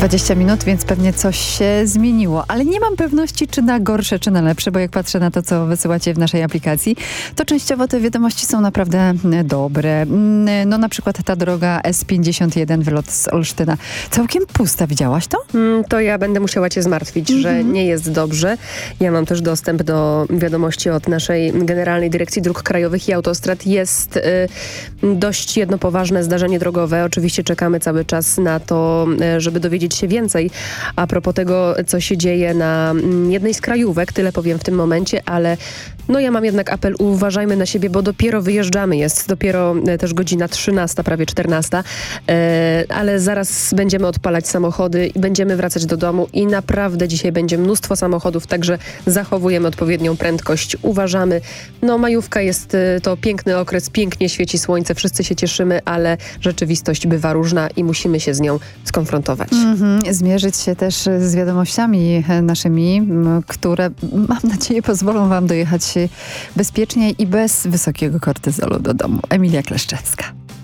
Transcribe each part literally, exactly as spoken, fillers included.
dwadzieścia minut, więc pewnie coś się zmieniło, ale nie mam pewności, czy na gorsze, czy na lepsze, bo jak patrzę na to, co wysyłacie w naszej aplikacji, to częściowo te wiadomości są naprawdę dobre. No na przykład ta droga S pięćdziesiąt jeden, wylot z Olsztyna, całkiem pusta. Widziałaś to? Mm, to ja będę musiała cię zmartwić, mm-hmm. że nie jest dobrze. Ja mam też dostęp do wiadomości od naszej Generalnej Dyrekcji Dróg Krajowych i Autostrad. Jest y, dość jedno poważne zdarzenie drogowe. Oczywiście czekamy cały czas na to, y, żeby dowiedzieć się więcej a propos tego, co się dzieje na y, jednej z krajówek. Tyle powiem w tym momencie, ale no ja mam jednak apel, uważajmy na siebie, bo dopiero wyjeżdżamy. Jest dopiero y, też godzina trzynasta, prawie czternasta, y, ale zaraz będziemy odpalać samochody i będziemy wracać do domu i naprawdę dzisiaj będzie mnóstwo samochodów, także zachowujemy odpowiednią prędkość, uważamy. No majówka jest y, to piękny okres, pięknie świeci słońce, wszyscy się cieszymy, ale rzeczywistość bywa różna i musimy się z nią skonfrontować. Mm-hmm. Zmierzyć się też z wiadomościami naszymi, które mam nadzieję pozwolą wam dojechać bezpiecznie i bez wysokiego kortyzolu do domu. Emilia Kleszczewska.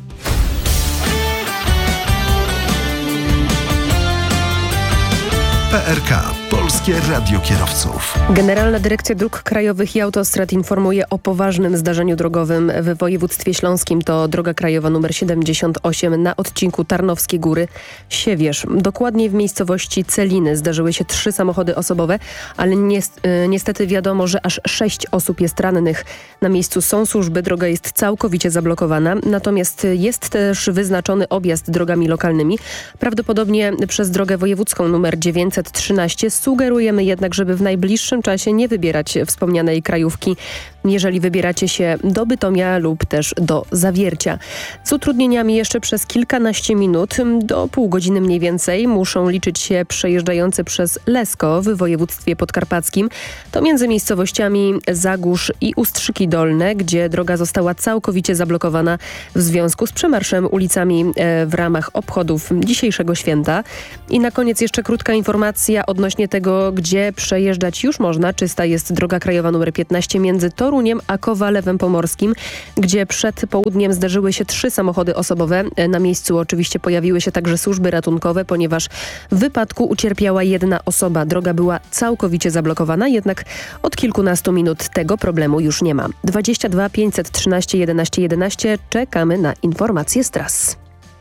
P R K. Polskie Radio Kierowców. Generalna Dyrekcja Dróg Krajowych i Autostrad informuje o poważnym zdarzeniu drogowym w województwie śląskim. To droga krajowa numer siedemdziesiąt osiem na odcinku Tarnowskie Góry-Siewierz. Dokładniej w miejscowości Celiny zdarzyły się trzy samochody osobowe, ale niestety wiadomo, że aż sześć osób jest rannych. Na miejscu są służby, droga jest całkowicie zablokowana, natomiast jest też wyznaczony objazd drogami lokalnymi. Prawdopodobnie przez drogę wojewódzką numer dziewięćset trzynaście. Sugerujemy jednak, żeby w najbliższym czasie nie wybierać wspomnianej krajówki, jeżeli wybieracie się do Bytomia lub też do Zawiercia. Z utrudnieniami jeszcze przez kilkanaście minut do pół godziny mniej więcej muszą liczyć się przejeżdżający przez Lesko w województwie podkarpackim. To między miejscowościami Zagórz i Ustrzyki Dolne, gdzie droga została całkowicie zablokowana w związku z przemarszem ulicami w ramach obchodów dzisiejszego święta. I na koniec jeszcze krótka informacja odnośnie tego, gdzie przejeżdżać już można. Czysta jest droga krajowa numer piętnaście między Toruniem a Kowalewem Pomorskim, gdzie przed południem zdarzyły się trzy samochody osobowe. Na miejscu oczywiście pojawiły się także służby ratunkowe, ponieważ w wypadku ucierpiała jedna osoba. Droga była całkowicie zablokowana, jednak od kilkunastu minut tego problemu już nie ma. dwadzieścia dwa pięćset trzynaście jedenaście jedenaście. Czekamy na informacje z tras.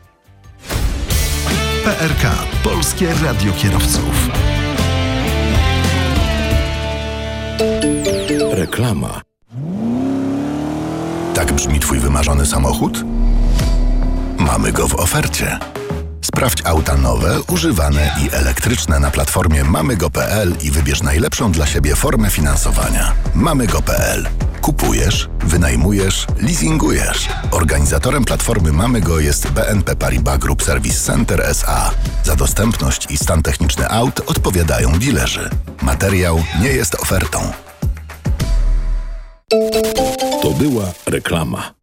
P R K. Polskie Radio Kierowców. Reklama. Tak brzmi twój wymarzony samochód? Mamy go w ofercie. Sprawdź auta nowe, używane i elektryczne na platformie mamygo kropka p l i wybierz najlepszą dla siebie formę finansowania. mamygo kropka p l. Kupujesz, wynajmujesz, leasingujesz. Organizatorem platformy Mamygo jest B N P Paribas Group Service Center S A. Za dostępność i stan techniczny aut odpowiadają dilerzy. Materiał nie jest ofertą. To była reklama.